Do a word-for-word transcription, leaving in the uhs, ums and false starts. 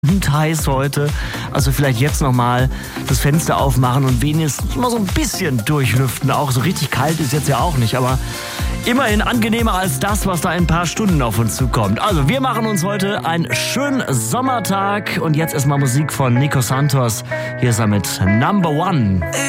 heiß heute. Also vielleicht jetzt nochmal das Fenster aufmachen und wenigstens mal so ein bisschen durchlüften. Auch so richtig kalt ist jetzt ja auch nicht, aber immerhin angenehmer als das, was da in ein paar Stunden auf uns zukommt. Also wir machen uns heute einen schönen Sommertag und jetzt erstmal Musik von Nico Santos. Hier ist er mit Number One.